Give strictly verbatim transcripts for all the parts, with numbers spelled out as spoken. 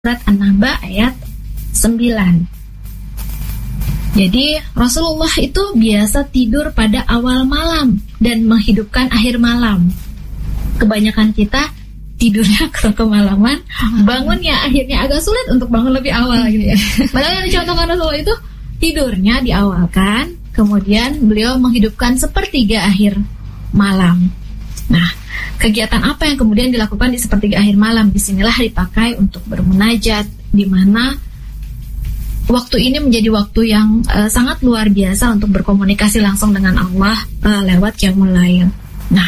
surat An-Naba ayat sembilan. Jadi Rasulullah itu biasa tidur pada awal malam dan menghidupkan akhir malam. Kebanyakan kita tidurnya ke kemalaman, bangunnya akhirnya agak sulit untuk bangun lebih awal gitu ya. Padahal yang dicontohkan Rasulullah itu tidurnya diawalkan, kemudian beliau menghidupkan sepertiga akhir malam. Nah, kegiatan apa yang kemudian dilakukan di sepertiga akhir malam? Disinilah dipakai untuk bermunajat, di mana waktu ini menjadi waktu yang uh, sangat luar biasa untuk berkomunikasi langsung dengan Allah uh, lewat qiyamul lail. Nah,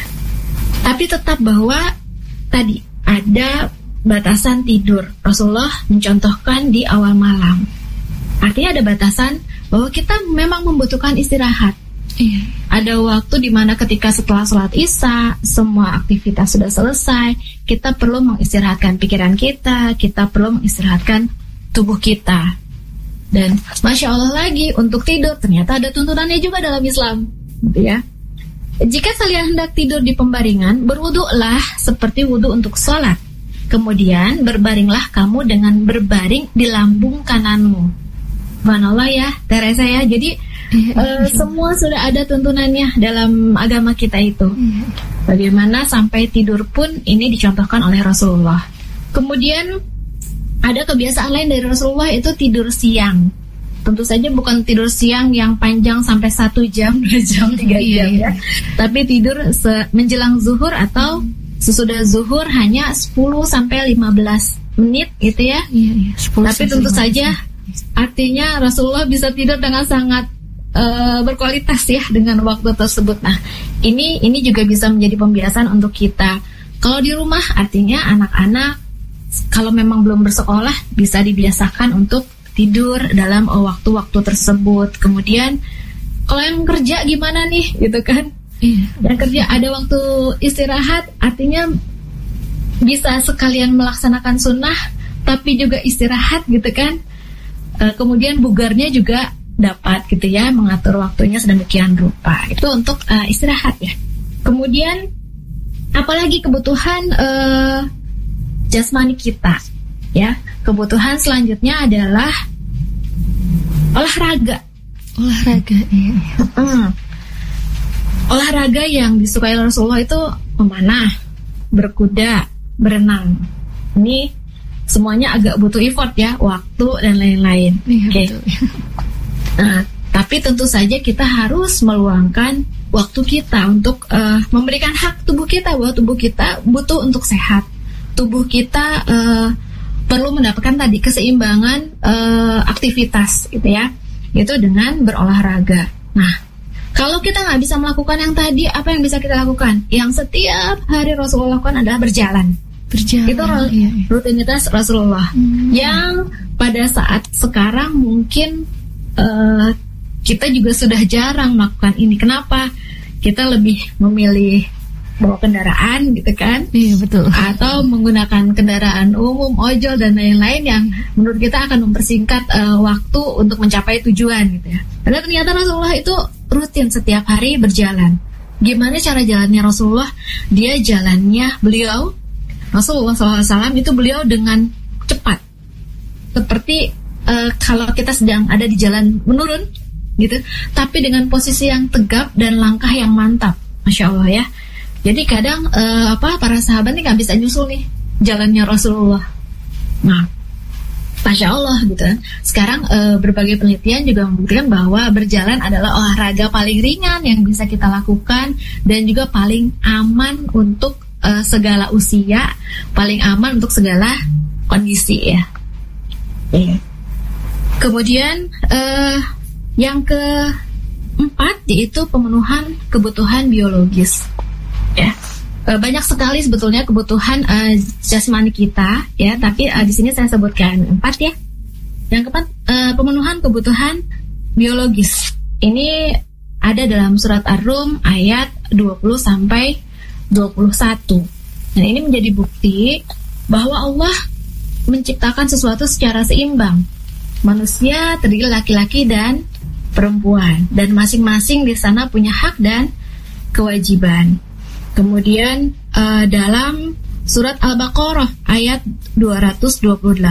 tapi tetap bahwa tadi ada batasan tidur. Rasulullah mencontohkan di awal malam. Artinya ada batasan bahwa kita memang membutuhkan istirahat. Iya. Ada waktu di mana ketika setelah sholat isya semua aktivitas sudah selesai, kita perlu mengistirahatkan pikiran kita, kita perlu mengistirahatkan tubuh kita. Dan masya Allah lagi untuk tidur ternyata ada tuntunannya juga dalam Islam, gitu ya. Jika kalian hendak tidur di pembaringan, berwudulah seperti wudu untuk sholat. Kemudian berbaringlah kamu dengan berbaring di lambung kananmu. Subhanallah ya, Teresa ya. Jadi Uh, semua sudah ada tuntunannya dalam agama kita itu. Bagaimana sampai tidur pun ini dicontohkan oleh Rasulullah. Kemudian ada kebiasaan lain dari Rasulullah, itu tidur siang. Tentu saja bukan tidur siang yang panjang sampai satu jam, dua jam, tiga jam ya. Tapi tidur se- menjelang zuhur atau sesudah zuhur hanya sepuluh sampai lima belas menit gitu ya. Tapi tentu saja artinya Rasulullah bisa tidur dengan sangat Uh, berkualitas ya dengan waktu tersebut. Nah, ini ini juga bisa menjadi pembiasaan untuk kita. Kalau di rumah artinya anak-anak kalau memang belum bersekolah bisa dibiasakan untuk tidur dalam uh, waktu-waktu tersebut. Kemudian kalau yang kerja gimana nih gitu kan? Iya. Yang kerja ada waktu istirahat, artinya bisa sekalian melaksanakan sunnah tapi juga istirahat gitu kan? Uh, kemudian bugarnya juga dapat gitu ya, mengatur waktunya sedemikian rupa. Itu untuk uh, istirahat ya. Kemudian apalagi kebutuhan uh, jasmani kita ya. Kebutuhan selanjutnya adalah olahraga. Olahraga iya. Hmm. Olahraga yang disukai Rasulullah itu memanah, berkuda, berenang. Ini semuanya agak butuh effort ya, waktu dan lain-lain. Iya, oke. Okay. Nah, tapi tentu saja kita harus meluangkan waktu kita untuk uh, memberikan hak tubuh kita, bahwa tubuh kita butuh untuk sehat. Tubuh kita uh, perlu mendapatkan tadi keseimbangan uh, aktivitas gitu ya, itu dengan berolahraga. Nah, kalau kita nggak bisa melakukan yang tadi, apa yang bisa kita lakukan? Yang setiap hari Rasulullah lakukan adalah berjalan. Berjalan. Itu iya, iya. Rutinitas Rasulullah. Hmm. Yang pada saat sekarang mungkin Uh, kita juga sudah jarang melakukan ini. Kenapa? Kita lebih memilih bawa kendaraan gitu kan? Iya betul. Atau menggunakan kendaraan umum, ojol dan lain-lain yang menurut kita akan mempersingkat uh, waktu untuk mencapai tujuan gitu ya. Karena ternyata Rasulullah itu rutin setiap hari berjalan. Gimana cara jalannya Rasulullah? Dia jalannya beliau Rasulullah shallallahu alaihi wasallam itu beliau dengan cepat, seperti Uh, kalau kita sedang ada di jalan menurun gitu, tapi dengan posisi yang tegap dan langkah yang mantap, masya Allah ya. Jadi kadang uh, apa para sahabat nih nggak bisa nyusul nih jalannya Rasulullah. Nah, masya Allah gitu kan. Sekarang uh, berbagai penelitian juga membuktikan bahwa berjalan adalah olahraga paling ringan yang bisa kita lakukan dan juga paling aman untuk uh, segala usia, paling aman untuk segala kondisi ya. Yeah. Kemudian uh, yang keempat yaitu pemenuhan kebutuhan biologis. Ya, uh, banyak sekali sebetulnya kebutuhan uh, jasmani kita, ya. Tapi uh, di sini saya sebutkan empat ya. Yang keempat uh, pemenuhan kebutuhan biologis. Ini ada dalam surat Ar-Rum ayat dua puluh sampai dua puluh satu. Dan ini menjadi bukti bahwa Allah menciptakan sesuatu secara seimbang. Manusia terdiri laki-laki dan perempuan, dan masing-masing di sana punya hak dan kewajiban. Kemudian uh, dalam surat Al-Baqarah ayat dua ratus dua puluh delapan.